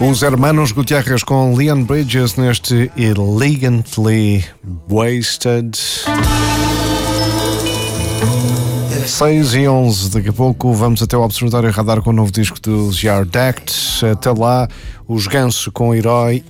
Os Hermanos Gutierrez com Leon Bridges neste Elegantly Wasted. 6:11, daqui a pouco vamos até o Observatório Radar com o novo disco dos Yard Act. Até lá, os Ganso com Herói